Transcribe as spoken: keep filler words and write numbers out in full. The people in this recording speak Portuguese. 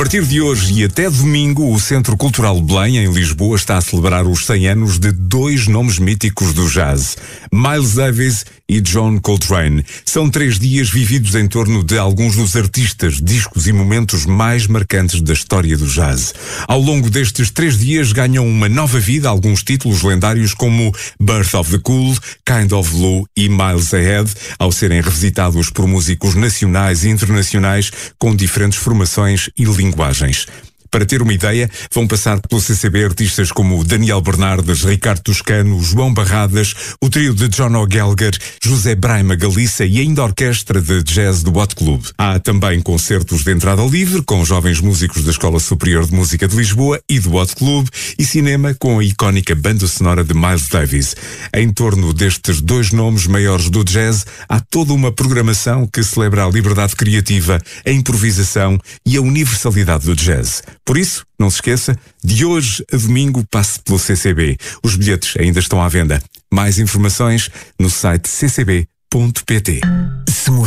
partir de hoje e até domingo, o Centro Cultural Belém, em Lisboa, está a celebrar os cem anos de dois nomes míticos do jazz, Miles Davis e John Coltrane. São três dias vividos em torno de alguns dos artistas, discos e momentos mais marcantes da história do jazz. Ao longo destes três dias ganham uma nova vida alguns títulos lendários como Birth of the Cool, Kind of Blue e Miles Ahead, ao serem revisitados por músicos nacionais e internacionais com diferentes formações e linguagens. Para ter uma ideia, vão passar pelo C C B artistas como Daniel Bernardes, Ricardo Toscano, João Barradas, o trio de John O'Gallagher, José Braima Galissa e ainda a orquestra de jazz do Boat Club. Há também concertos de entrada livre com jovens músicos da Escola Superior de Música de Lisboa e do Boat Club e cinema com a icónica banda sonora de Miles Davis. Em torno destes dois nomes maiores do jazz, há toda uma programação que celebra a liberdade criativa, a improvisação e a universalidade do jazz. Por isso, não se esqueça, de hoje a domingo passe pelo C C B. Os bilhetes ainda estão à venda. Mais informações no site c c b ponto p t.